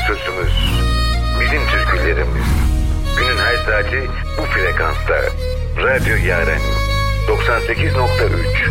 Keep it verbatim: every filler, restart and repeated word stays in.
sözümüz. Bizim türkülerimiz. Günün her saati bu frekansta. Radyo Yaren doksan sekiz nokta üç.